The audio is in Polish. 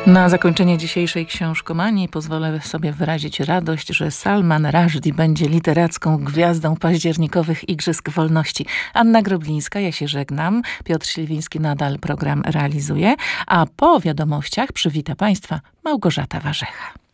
Na zakończenie dzisiejszej książkomanii pozwolę sobie wyrazić radość, że Salman Rushdie będzie literacką gwiazdą październikowych Igrzysk Wolności. Anna Groblińska, ja się żegnam. Piotr Śliwiński nadal program realizuje, a po wiadomościach przywita Państwa Małgorzata Warzecha.